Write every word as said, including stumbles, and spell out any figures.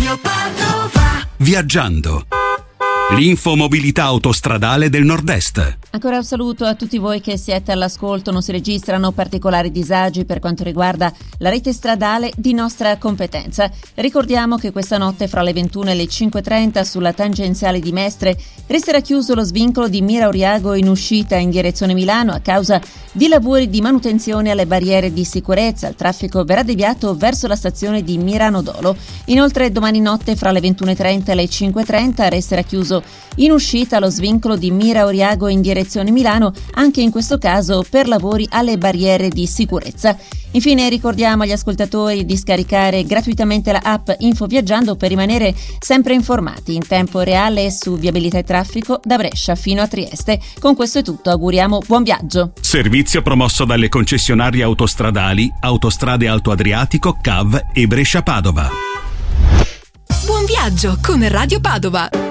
Radio Padova. Viaggiando. L'infomobilità autostradale del Nord-Est. Ancora un saluto a tutti voi che siete all'ascolto. Non si registrano particolari disagi per quanto riguarda la rete stradale di nostra competenza. Ricordiamo che questa notte fra le ventuno e le cinque e trenta sulla tangenziale di Mestre resterà chiuso lo svincolo di Mirauriago in uscita in direzione Milano a causa di lavori di manutenzione alle barriere di sicurezza. Il traffico verrà deviato verso la stazione di Mirano Dolo. Inoltre domani notte fra le ventuno e trenta e le cinque e trenta resterà chiuso in uscita lo svincolo di Mirauriago in direzione Milano, anche in questo caso per lavori alle barriere di sicurezza. Infine ricordiamo agli ascoltatori di scaricare gratuitamente la app Info Viaggiando per rimanere sempre informati in tempo reale su viabilità e traffico da Brescia fino a Trieste. Con questo è tutto, auguriamo buon viaggio. Servizio promosso dalle concessionarie autostradali Autostrade Alto Adriatico, C A V e Brescia Padova. Buon viaggio con Radio Padova.